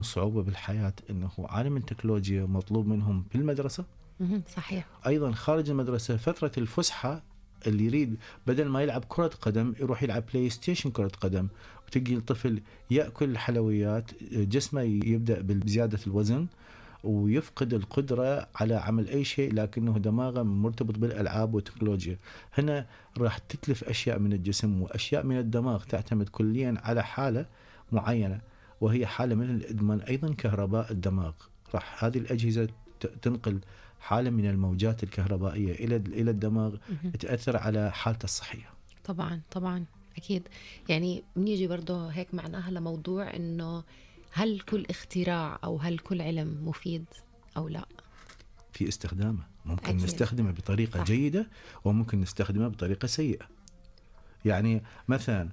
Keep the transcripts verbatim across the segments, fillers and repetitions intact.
صعوبة بالحياة أنه عالم التكنولوجيا مطلوب منهم في المدرسة، صحيح. أيضا خارج المدرسة فترة الفسحة اللي يريد بدل ما يلعب كرة قدم يروح يلعب بلاي ستيشن كرة قدم، وتجي الطفل يأكل الحلويات، جسمه يبدأ بزيادة الوزن ويفقد القدرة على عمل أي شيء، لكنه دماغه مرتبط بالألعاب والتكنولوجيا. هنا راح تتلف أشياء من الجسم وأشياء من الدماغ تعتمد كليا على حالة معينة، وهي حالة من الإدمان أيضا كهرباء الدماغ. راح هذه الأجهزة تنقل حالة من الموجات الكهربائية إلى إلى الدماغ تأثر على حالته الصحية. طبعا طبعا أكيد. يعني بنيجي برضه هيك معناها لموضوع إنه هل كل اختراع أو هل كل علم مفيد أو لا؟ في استخدامه ممكن أكيد. نستخدمه بطريقة صح. جيدة، وممكن نستخدمه بطريقة سيئة. يعني مثلا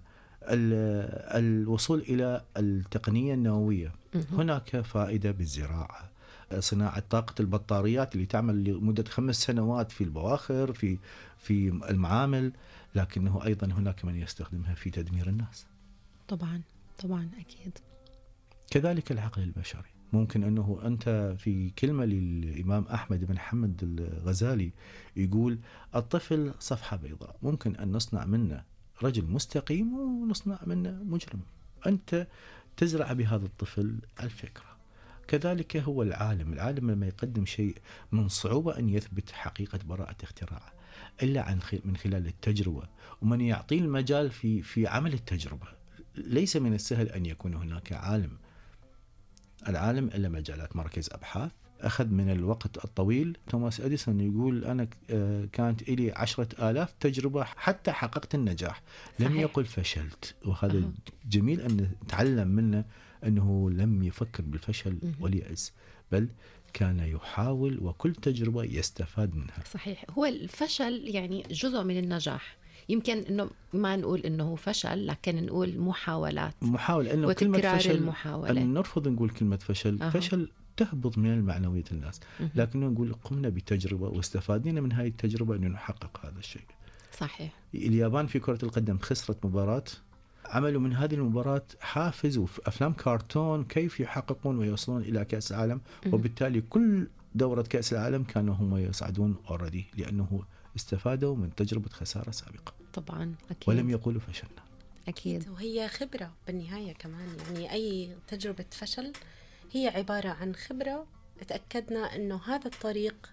الوصول إلى التقنية النووية، هناك فائدة بالزراعة، صناعة طاقة البطاريات اللي تعمل لمدة خمس سنوات في البواخر في في المعامل، لكنه أيضا هناك من يستخدمها في تدمير الناس. طبعا طبعا أكيد. كذلك العقل البشري، ممكن أنه أنت في كلمة للإمام أحمد بن حمد الغزالي يقول الطفل صفحة بيضاء، ممكن أن نصنع منه رجل مستقيم ونصنع منه مجرم. أنت تزرع بهذا الطفل الفكرة. كذلك هو العالم، العالم لما يقدم شيء من صعوبة أن يثبت حقيقة براءة اختراعه إلا عن من خلال التجربة، ومن يعطيه المجال في في عمل التجربة. ليس من السهل أن يكون هناك عالم. العالم إلا مجالات مركز أبحاث أخذ من الوقت الطويل. توماس أديسون يقول أنا كانت إلي عشرة آلاف تجربة حتى حققت النجاح. صحيح. لم يقل فشلت، وهذا أه. جميل أن نتعلم منه أنه لم يفكر بالفشل واليأس، بل كان يحاول وكل تجربة يستفاد منها. صحيح. هو الفشل يعني جزء من النجاح. يمكن إنه ما نقول إنه فشل، لكن نقول محاولات محاولة، إنه كلمة فشل المحاولة. أن نرفض نقول كلمة فشل. أه. فشل تهبط من المعنوية الناس، لكن نقول قمنا بتجربة واستفادنا من هذه التجربة أن نحقق هذا الشيء. صحيح. اليابان في كرة القدم خسرت مباراة، عملوا من هذه المباراة حافز وفي أفلام كرتون كيف يحققون ويوصلون إلى كأس العالم، وبالتالي كل دورة كأس العالم كانوا هم يصعدون أوردي، لأنه استفادوا من تجربة خسارة سابقة. طبعا أكيد. ولم يقولوا فشلنا. أكيد. وهي خبرة بالنهاية كمان، يعني أي تجربة فشل هي عبارة عن خبرة. تأكدنا أنه هذا الطريق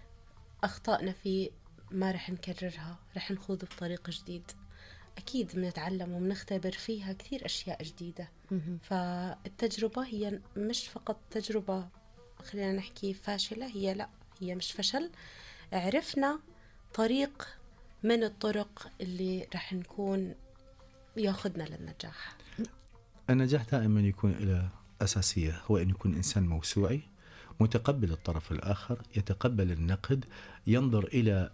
أخطأنا فيه، ما رح نكررها، رح نخوض بطريق جديد. أكيد بنتعلم وبنختبر فيها كثير أشياء جديدة. فالتجربة هي مش فقط تجربة خلينا نحكي فاشلة، هي لا، هي مش فشل. عرفنا طريق من الطرق اللي رح نكون ياخذنا للنجاح. النجاح دائما يكون إلى أساسية، هو أن يكون إنسان موسوعي متقبل الطرف الآخر، يتقبل النقد، ينظر إلى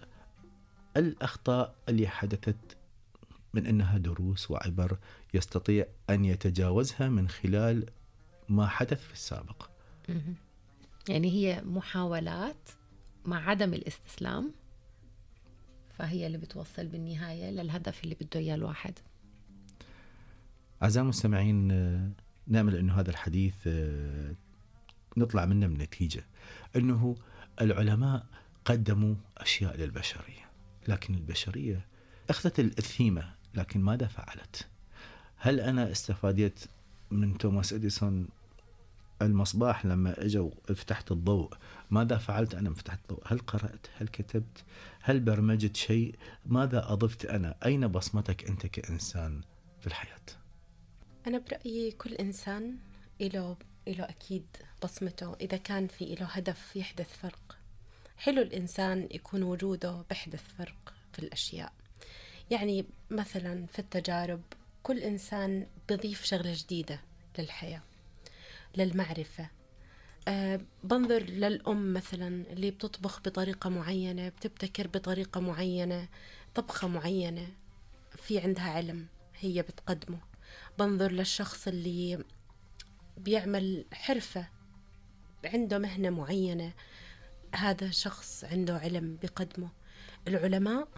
الأخطاء اللي حدثت من أنها دروس وعبر يستطيع أن يتجاوزها من خلال ما حدث في السابق. يعني هي محاولات مع عدم الاستسلام، فهي اللي بتوصل بالنهاية للهدف اللي بده إياه الواحد. أعزائي المستمعين، نأمل أنه هذا الحديث نطلع منه من نتيجة أنه العلماء قدموا أشياء للبشرية، لكن البشرية أخذت الثيمة، لكن ماذا فعلت؟ هل أنا استفادت من توماس إديسون المصباح لما أجوا فتحت الضوء؟ ماذا فعلت أنا فتحت الضوء؟ هل قرأت؟ هل كتبت؟ هل برمجت شيء؟ ماذا أضفت أنا؟ أين بصمتك أنت كإنسان في الحياة؟ أنا برأيي كل إنسان له له أكيد بصمته، إذا كان في له هدف يحدث فرق. حلو الإنسان يكون وجوده بحدث فرق في الأشياء. يعني مثلا في التجارب كل إنسان بيضيف شغلة جديدة للحياة، للمعرفة. أه بنظر للأم مثلا اللي بتطبخ بطريقة معينة، بتبتكر بطريقة معينة، طبخة معينة، في عندها علم هي بتقدمه. بنظر للشخص اللي بيعمل حرفة، عنده مهنة معينة، هذا شخص عنده علم بقدمه. العلماء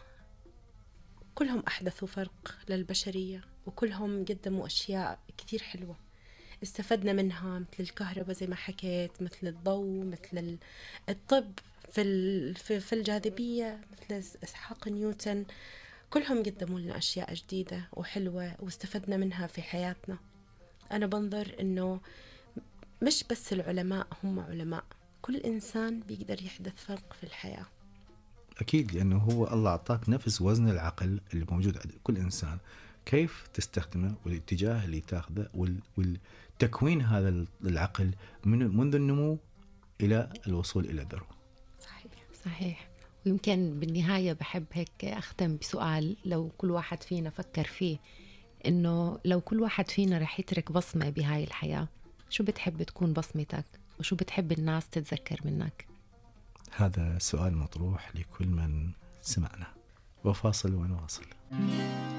كلهم أحدثوا فرق للبشرية، وكلهم قدموا أشياء كثير حلوة. استفدنا منها، مثل الكهرباء زي ما حكيت، مثل الضوء، مثل الطب في في الجاذبية، مثل إسحاق نيوتن. كلهم قدموا لنا أشياء جديدة وحلوة واستفدنا منها في حياتنا. أنا بنظر إنه مش بس العلماء هم علماء، كل إنسان بيقدر يحدث فرق في الحياة. أكيد، لأنه هو الله أعطاك نفس وزن العقل اللي موجود عند كل إنسان، كيف تستخدمه والاتجاه اللي تاخذه والتكوين هذا العقل من منذ النمو إلى الوصول إلى الذروة. صحيح صحيح. ويمكن بالنهاية بحب هيك أختم بسؤال لو كل واحد فينا فكر فيه، إنه لو كل واحد فينا رح يترك بصمة بهاي الحياة، شو بتحب تكون بصمتك وشو بتحب الناس تتذكر منك؟ هذا سؤال مطروح لكل من سمعنا، وفاصل ونواصل.